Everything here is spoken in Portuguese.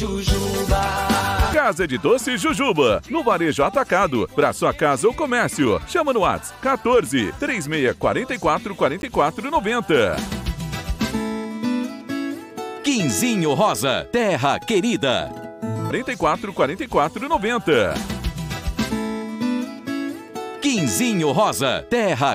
Casa de Doce Jujuba, no Varejo Atacado, para sua casa ou comércio. Chama no WhatsApp 14 3644 4490. Quinzinho Rosa, terra querida. 444490. Quinzinho Rosa, terra